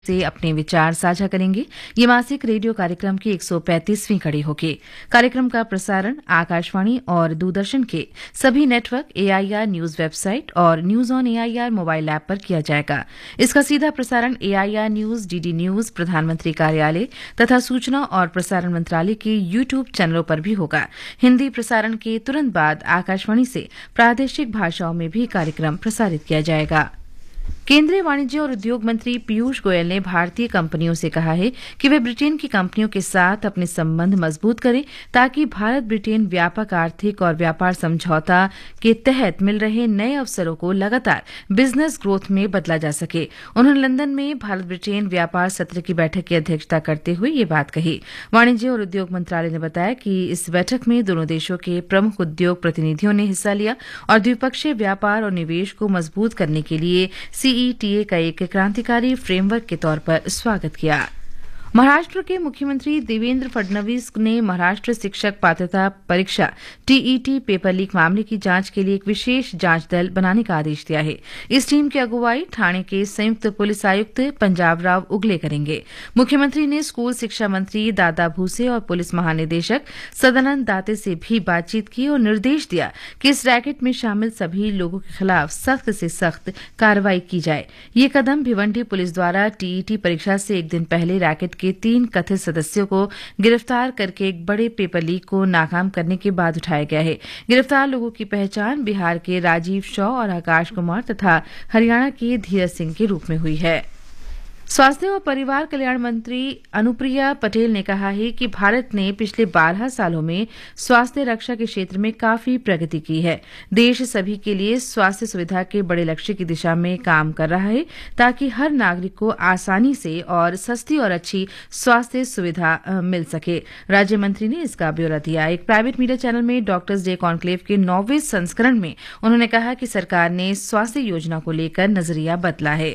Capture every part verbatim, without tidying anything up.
से अपने विचार साझा करेंगे। ये मासिक रेडियो कार्यक्रम की एक सौ पैंतीसवीं कड़ी होगी। कार्यक्रम का प्रसारण आकाशवाणी और दूरदर्शन के सभी नेटवर्क, एआईआर न्यूज वेबसाइट और news on AIR mobile app पर किया जाएगा। इसका सीधा प्रसारण एआईआर न्यूज, डीडी न्यूज, प्रधानमंत्री कार्यालय तथा सूचना और प्रसारण मंत्रालय के यूट्यूब चैनलों पर भी होगा। हिंदी प्रसारण के तुरंत बाद आकाशवाणी से प्रादेशिक भाषाओं में भी कार्यक्रम प्रसारित किया जाएगा। केंद्रीय वाणिज्य और उद्योग मंत्री पीयूष गोयल ने भारतीय कंपनियों से कहा है कि वे ब्रिटेन की कंपनियों के साथ अपने संबंध मजबूत करें ताकि भारत ब्रिटेन व्यापक आर्थिक और व्यापार समझौता के तहत मिल रहे नए अवसरों को लगातार बिजनेस ग्रोथ में बदला जा सके। उन्होंने लंदन में भारत ब्रिटेन व्यापार सत्र की बैठक की अध्यक्षता करते हुए ये बात कही। वाणिज्य और उद्योग मंत्रालय ने बताया कि इस बैठक में दोनों देशों के प्रमुख उद्योग प्रतिनिधियों ने हिस्सा लिया और द्विपक्षीय व्यापार और निवेश को मजबूत करने के लिए सीईटीए का एक क्रांतिकारी फ्रेमवर्क के तौर पर स्वागत किया। महाराष्ट्र के मुख्यमंत्री देवेंद्र फडणवीस ने महाराष्ट्र शिक्षक पात्रता परीक्षा टीईटी पेपर लीक मामले की जांच के लिए एक विशेष जांच दल बनाने का आदेश दिया है। इस टीम की अगुवाई ठाणे के संयुक्त पुलिस आयुक्त पंजाब राव उगले करेंगे। मुख्यमंत्री ने स्कूल शिक्षा मंत्री दादा भूसे और पुलिस महानिदेशक सदानंद दाते से भी बातचीत की और निर्देश दिया कि इस रैकेट में शामिल सभी लोगों के खिलाफ सख्त से सख्त कार्रवाई की जाए। ये कदम भिवंडी पुलिस द्वारा टीईटी परीक्षा से एक दिन पहले रैकेट के तीन कथित सदस्यों को गिरफ्तार करके एक बड़े पेपर लीक को नाकाम करने के बाद उठाया गया है। गिरफ्तार लोगों की पहचान बिहार के राजीव शॉ और आकाश कुमार तथा हरियाणा के धीरज सिंह के रूप में हुई है। स्वास्थ्य और परिवार कल्याण मंत्री अनुप्रिया पटेल ने कहा है कि भारत ने पिछले बारह सालों में स्वास्थ्य रक्षा के क्षेत्र में काफी प्रगति की है। देश सभी के लिए स्वास्थ्य सुविधा के बड़े लक्ष्य की दिशा में काम कर रहा है ताकि हर नागरिक को आसानी से और सस्ती और अच्छी स्वास्थ्य सुविधा मिल सके। राज्य मंत्री ने इसका ब्यौरा दिया। एक प्राइवेट मीडिया चैनल में डॉक्टर्स डे कॉन्क्लेव के नौवें संस्करण में उन्होंने कहा कि सरकार ने स्वास्थ्य योजना को लेकर नजरिया बदला है।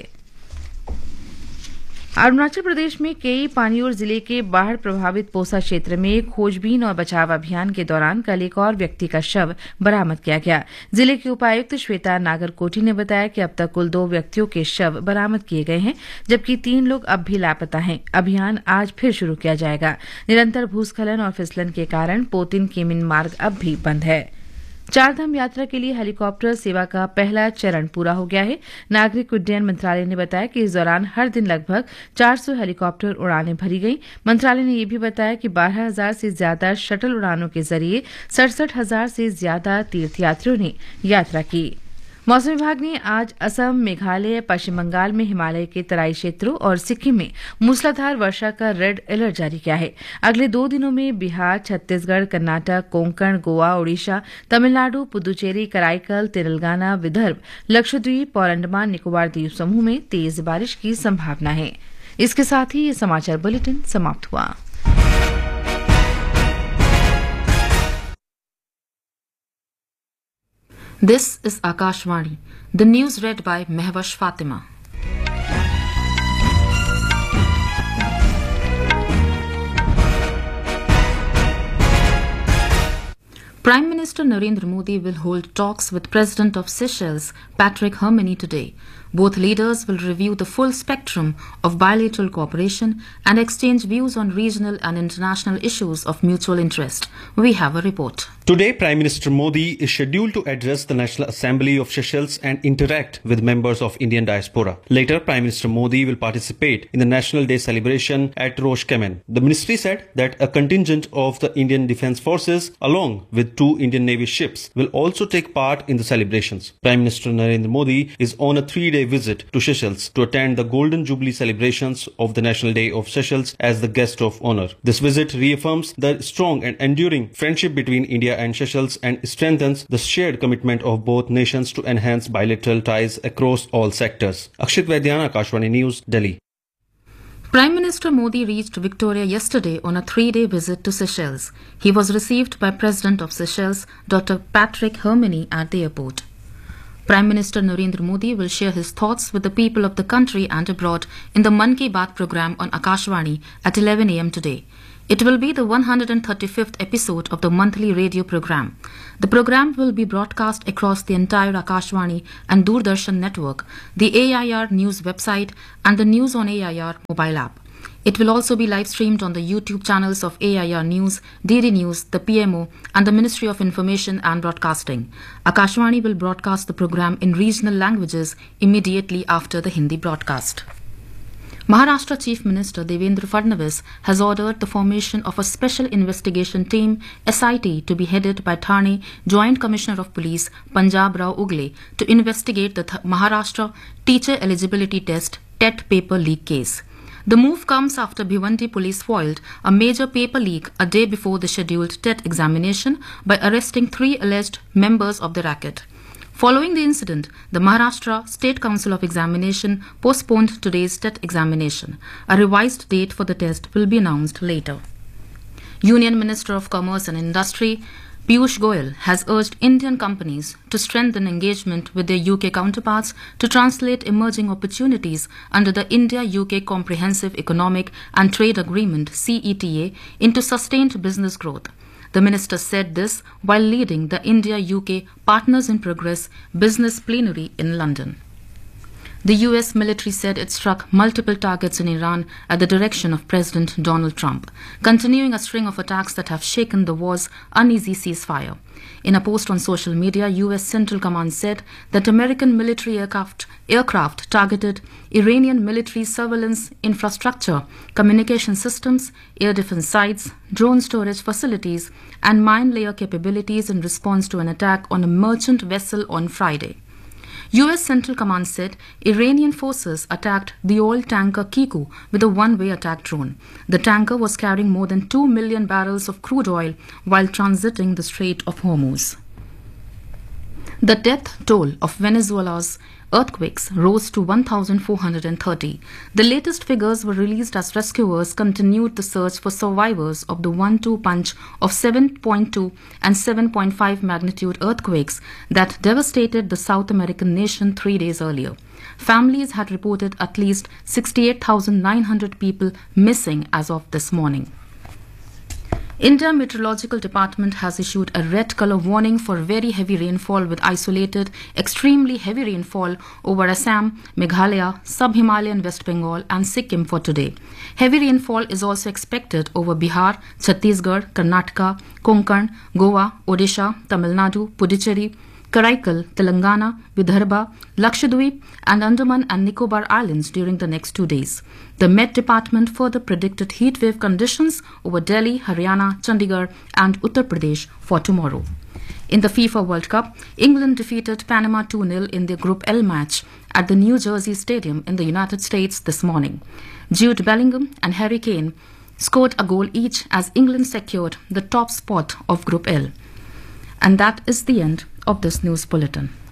अरुणाचल प्रदेश में केई पानियोर जिले के बाढ़ प्रभावित पोसा क्षेत्र में खोजबीन और बचाव अभियान के दौरान कल एक और व्यक्ति का शव बरामद किया गया। जिले के उपायुक्त श्वेता नागरकोटी ने बताया कि अब तक कुल दो व्यक्तियों के शव बरामद किए गए हैं, जबकि तीन लोग अब भी लापता हैं। अभियान आज फिर शुरू किया जाएगा। निरंतर भूस्खलन और फिसलन के कारण पोतिन केमिन मार्ग अब भी बंद है। चारधाम यात्रा के लिए हेलीकॉप्टर सेवा का पहला चरण पूरा हो गया है। नागरिक उड्डयन मंत्रालय ने बताया कि इस दौरान हर दिन लगभग चार सौ हेलीकॉप्टर उड़ानें भरी गई। मंत्रालय ने यह भी बताया कि बारह हजार से ज्यादा शटल उड़ानों के जरिए सड़सठ हजार से ज्यादा तीर्थयात्रियों ने यात्रा की। मौसम विभाग ने आज असम, मेघालय, पश्चिम बंगाल में हिमालय के तराई क्षेत्रों और सिक्किम में मूसलाधार वर्षा का रेड अलर्ट जारी किया है। अगले दो दिनों में बिहार, छत्तीसगढ़, कर्नाटक, कोंकण, गोवा, ओडिशा, तमिलनाडु, पुदुचेरी, कराईकल, तेलंगाना, विदर्भ, लक्षद्वीप और अंडमान निकोबार द्वीप समूह में तेज बारिश की संभावना है। इसके साथ ही ये समाचार बुलेटिन समाप्त हुआ। This is Akashvani. The news read by Mehwash Fatima. Prime Minister Narendra Modi will hold talks with President of Seychelles, Patrick Herminy, today. Both leaders will review the full spectrum of bilateral cooperation and exchange views on regional and international issues of mutual interest. We have a report. Today, Prime Minister Modi is scheduled to address the National Assembly of Seychelles and interact with members of Indian diaspora. Later, Prime Minister Modi will participate in the National Day celebration at Rosh Kemen. The ministry said that a contingent of the Indian Defence Forces, along with two Indian Navy ships, will also take part in the celebrations. Prime Minister Narendra Modi is on a three-day visit to Seychelles to attend the Golden Jubilee celebrations of the National Day of Seychelles as the guest of honor. This visit reaffirms the strong and enduring friendship between India and Seychelles and strengthens the shared commitment of both nations to enhance bilateral ties across all sectors. Akshit Vaidyana, Akashvani News, Delhi. Prime Minister Modi reached Victoria yesterday on a three-day visit to Seychelles. He was received by President of Seychelles, Doctor Patrick Herminy, at the airport. Prime Minister Narendra Modi will share his thoughts with the people of the country and abroad in the Mann Ki Baat program on Akashvani at eleven a m today. It will be the one hundred thirty-fifth episode of the monthly radio program. The program will be broadcast across the entire Akashvani and Doordarshan network, the A I R News website, and the News on A I R mobile app. It will also be live streamed on the YouTube channels of A I R News, D D News, the P M O, and the Ministry of Information and Broadcasting. Akashvani will broadcast the program in regional languages immediately after the Hindi broadcast. Maharashtra Chief Minister Devendra Fadnavis has ordered the formation of a Special Investigation Team S I T to be headed by Thane Joint Commissioner of Police Punjab Rao Ugle to investigate the Th- Maharashtra Teacher Eligibility Test T E T paper leak case. The move comes after Bhiwandi police foiled a major paper leak a day before the scheduled T E T examination by arresting three alleged members of the racket. Following the incident, the Maharashtra State Council of Examination postponed today's T E T examination. A revised date for the test will be announced later. Union Minister of Commerce and Industry Piyush Goyal has urged Indian companies to strengthen engagement with their U K counterparts to translate emerging opportunities under the India-U K Comprehensive Economic and Trade Agreement C E T A into sustained business growth. The minister said this while leading the India-U K Partners in Progress business plenary in London. The U S military said it struck multiple targets in Iran at the direction of President Donald Trump, continuing a string of attacks that have shaken the war's uneasy ceasefire. In a post on social media, U S Central Command said that American military aircraft, aircraft targeted Iranian military surveillance infrastructure, communication systems, air defense sites, drone storage facilities, and mine layer capabilities in response to an attack on a merchant vessel on Friday. U S Central Command said Iranian forces attacked the oil tanker Kiku with a one-way attack drone. The tanker was carrying more than two million barrels of crude oil while transiting the Strait of Hormuz. The death toll of Venezuela's earthquakes rose to one thousand four hundred thirty. The latest figures were released as rescuers continued the search for survivors of the one two punch of seven point two and seven point five magnitude earthquakes that devastated the South American nation three days earlier. Families had reported at least sixty-eight thousand nine hundred people missing as of this morning. India Meteorological Department has issued a red color warning for very heavy rainfall with isolated, extremely heavy rainfall over Assam, Meghalaya, Sub-Himalayan West Bengal and Sikkim for today. Heavy rainfall is also expected over Bihar, Chhattisgarh, Karnataka, Konkan, Goa, Odisha, Tamil Nadu, Puducherry, Karaikal, Telangana, Vidarbha, Lakshadweep and Andaman and Nicobar Islands during the next two days. The Met Department further predicted heatwave conditions over Delhi, Haryana, Chandigarh and Uttar Pradesh for tomorrow. In the FIFA World Cup, England defeated Panama two nil in their Group L match at the New Jersey Stadium in the United States this morning. Jude Bellingham and Harry Kane scored a goal each as England secured the top spot of Group L. And that is the end of this news bulletin.